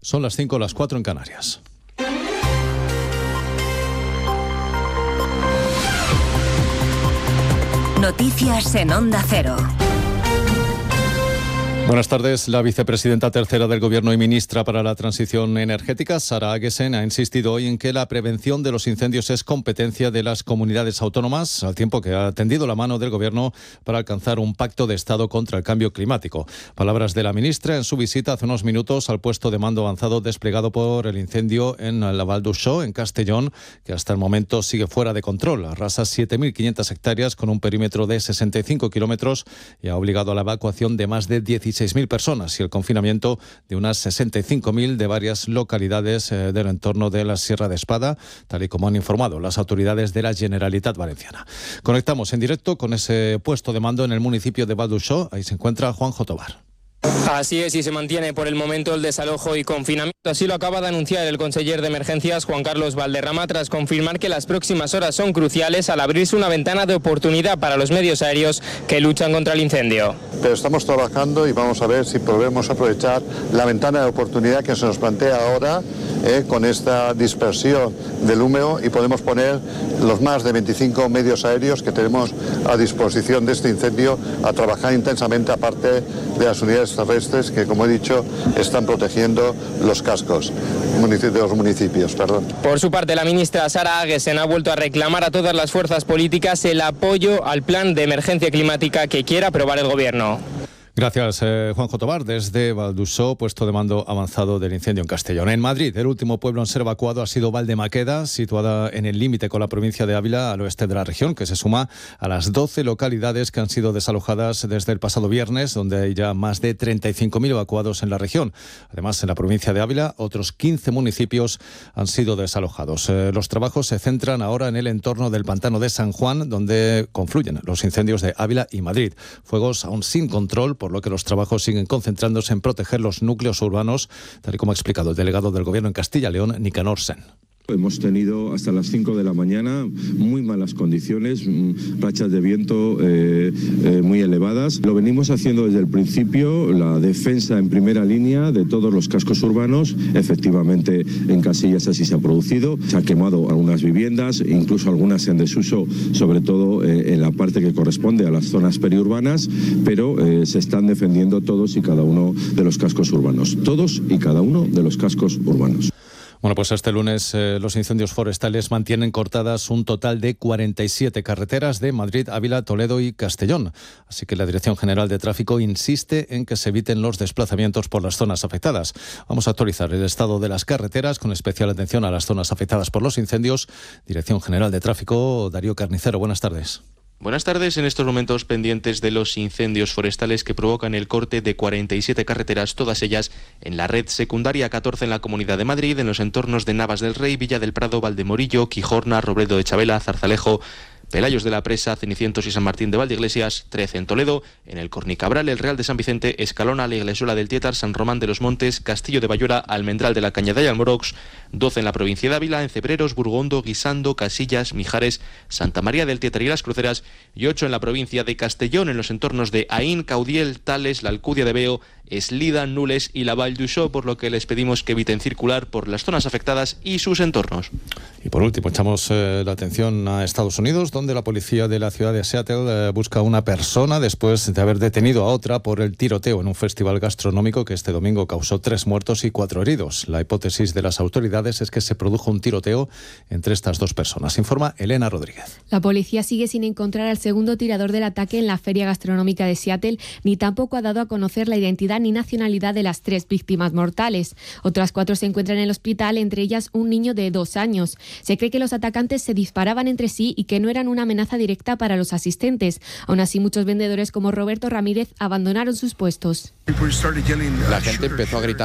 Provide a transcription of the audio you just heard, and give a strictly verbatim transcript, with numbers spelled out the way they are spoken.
Son las cinco, las cuatro en Canarias. Noticias en Onda Cero. Buenas tardes. La vicepresidenta tercera del Gobierno y ministra para la Transición Energética, Sara Agesen, ha insistido hoy en que la prevención de los incendios es competencia de las comunidades autónomas, al tiempo que ha tendido la mano del Gobierno para alcanzar un pacto de Estado contra el cambio climático. Palabras de la ministra en su visita hace unos minutos al puesto de mando avanzado desplegado por el incendio en la Val d'Uixó, en Castellón, que hasta el momento sigue fuera de control. Arrasa siete mil quinientas hectáreas con un perímetro de sesenta y cinco kilómetros y ha obligado a la evacuación de más de dieciséis mil personas y el confinamiento de unas sesenta y cinco mil de varias localidades eh, del entorno de la Sierra de Espada, tal y como han informado las autoridades de la Generalitat Valenciana. Conectamos en directo con ese puesto de mando en el municipio de Val d'Uixó. Ahí se encuentra Juanjo Tobar. Así es, y se mantiene por el momento el desalojo y confinamiento. Así lo acaba de anunciar el conseller de Emergencias, Juan Carlos Valderrama, tras confirmar que las próximas horas son cruciales al abrirse una ventana de oportunidad para los medios aéreos que luchan contra el incendio. Pero estamos trabajando y vamos a ver si podemos aprovechar la ventana de oportunidad que se nos plantea ahora eh, con esta dispersión del humo, y podemos poner los más de veinticinco medios aéreos que tenemos a disposición de este incendio a trabajar intensamente, aparte de las unidades terrestres que, como he dicho, están protegiendo los cascos de los municipios. Perdón. Por su parte, la ministra Sara Agesen ha vuelto a reclamar a todas las fuerzas políticas el apoyo al plan de emergencia climática que quiera aprobar el Gobierno. Gracias, eh, Juanjo Tobar, desde Val d'Uixó, puesto de mando avanzado del incendio en Castellón. En Madrid, el último pueblo en ser evacuado ha sido Valdemaqueda, situada en el límite con la provincia de Ávila, al oeste de la región, que se suma a las doce localidades que han sido desalojadas desde el pasado viernes, donde hay ya más de treinta y cinco mil evacuados en la región. Además, en la provincia de Ávila, otros quince municipios han sido desalojados. Eh, los trabajos se centran ahora en el entorno del pantano de San Juan, donde confluyen los incendios de Ávila y Madrid. Fuegos aún sin control, por lo que los trabajos siguen concentrándose en proteger los núcleos urbanos, tal y como ha explicado el delegado del Gobierno en Castilla y León, Nicanor Sen. Hemos tenido hasta las cinco de la mañana muy malas condiciones, rachas de viento eh, eh, muy elevadas. Lo venimos haciendo desde el principio, la defensa en primera línea de todos los cascos urbanos. Efectivamente, en Casillas así se ha producido. Se han quemado algunas viviendas, incluso algunas en desuso, sobre todo eh, en la parte que corresponde a las zonas periurbanas, pero eh, se están defendiendo todos y cada uno de los cascos urbanos. Todos y cada uno de los cascos urbanos. Bueno, pues este lunes eh, los incendios forestales mantienen cortadas un total de cuarenta y siete carreteras de Madrid, Ávila, Toledo y Castellón. Así que la Dirección General de Tráfico insiste en que se eviten los desplazamientos por las zonas afectadas. Vamos a actualizar el estado de las carreteras con especial atención a las zonas afectadas por los incendios. Dirección General de Tráfico, Darío Carnicero, buenas tardes. Buenas tardes. En estos momentos pendientes de los incendios forestales que provocan el corte de cuarenta y siete carreteras, todas ellas en la red secundaria catorce en la Comunidad de Madrid, en los entornos de Navas del Rey, Villa del Prado, Valdemorillo, Quijorna, Robledo de Chabela, Zarzalejo, Pelayos de la Presa, Cenicientos y San Martín de Valdeiglesias, trece en Toledo, en el Cornicabral, el Real de San Vicente, Escalona, la Iglesiola del Tietar, San Román de los Montes, Castillo de Bayora, Almendral de la Cañada y Almorox, doce en la provincia de Ávila, en Cebreros, Burgondo, Guisando, Casillas, Mijares, Santa María del Tietar y Las Cruceras, y ocho en la provincia de Castellón, en los entornos de Aín, Caudiel, Tales, la Alcudia de Veo, Eslida, Nules y la Val d'Uixó, por lo que les pedimos que eviten circular por las zonas afectadas y sus entornos. Y por último, echamos eh, la atención a Estados Unidos, donde la policía de la ciudad de Seattle eh, busca a una persona después de haber detenido a otra por el tiroteo en un festival gastronómico que este domingo causó tres muertos y cuatro heridos. La hipótesis de las autoridades es que se produjo un tiroteo entre estas dos personas. Informa Elena Rodríguez. La policía sigue sin encontrar al segundo tirador del ataque en la feria gastronómica de Seattle, ni tampoco ha dado a conocer la identidad ni nacionalidad de las tres víctimas mortales. Otras cuatro se encuentran en el hospital, entre ellas un niño de dos años. Se cree que los atacantes se disparaban entre sí y que no eran una amenaza directa para los asistentes. Aún así, muchos vendedores como Roberto Ramírez abandonaron sus puestos. La gente empezó a gritar